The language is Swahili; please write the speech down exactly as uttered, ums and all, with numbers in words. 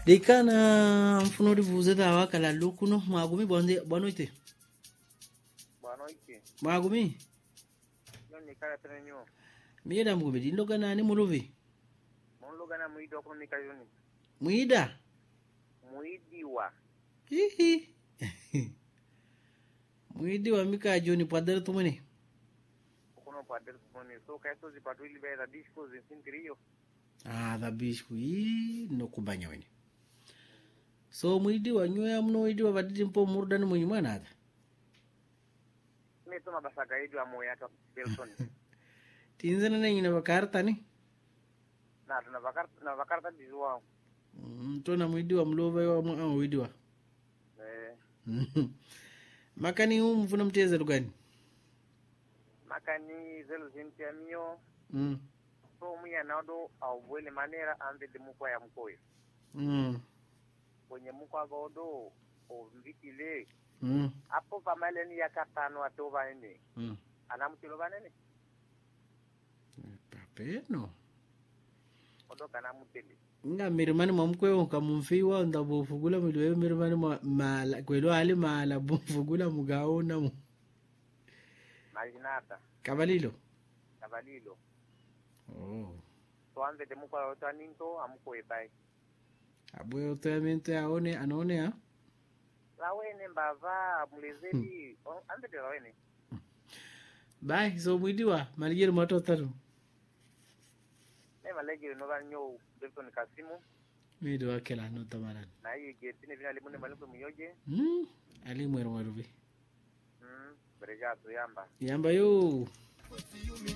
Dekana mfunori vuze da wakala lukuno magumi bonde bonoite. Bonoite. Magumi. Yoni kala trenyo. Mira mugumi dindo kana ni muluvi. Mulu gana muido ko mika yoni. Muida. Muidiwa. Hihi. Muidiwa mika joni padare tumani. Kono padare tumani so kaso zi patuli be da disco zi sintriyo. Ah, da bisku i no kubanya weni. So muidiwa nyoya mno muidiwa badidi mpo murdani munyimana ata. Me toma basaga idu amoya to Belson. Tinzana na ina bakarta ni? Na tuna bakarta na bakarta dizuwa. Mm, tona muidiwa mlova yo mu an muidiwa. Eh. Makani huu mfuna mteza lugani? Makani zelu zintia mio. Mm. So muya nado au bwele manera ande de mukwa ya mkoyo. Mm. Kwenye mukwa godo o mbikile. Mm. Apo pamale ni yakatano atoba ene. Mm. Anamutilo banene. Papeno. Odo kana mutele. Nga mirimani mamkwe kamumfiwa ndabo fugula milwe mirimani ma mala kwelo ali mala bufugula mugaona mu. Marinata. Kabalilo. Kabalilo. Oh. So ande de mukwa otaninto amko ebai. Abwe otamente aone anone ha? Lawene mbava mulezeli ande de lawene. Bye so mwidiwa malijeri moto taru. Ne malege no banyo Belton Kasimu. Mwidiwa kela no tamaran. Na yi getine vina limune maluko muyoje. Hmm ali mwero mwerubi. Mm, breja to yamba. Yamba yo.